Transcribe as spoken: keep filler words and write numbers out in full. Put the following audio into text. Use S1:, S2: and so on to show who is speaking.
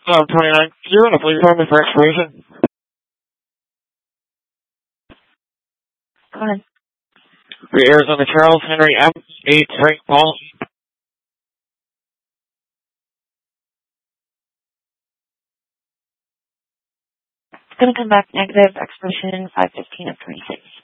S1: Um, twenty-nine. Do you want to please hold me for expiration?
S2: Go ahead.
S1: The Arizona Charles Henry M. eight Frank Paul.
S2: It's going to come back negative, expiration five fifteen of twenty-six.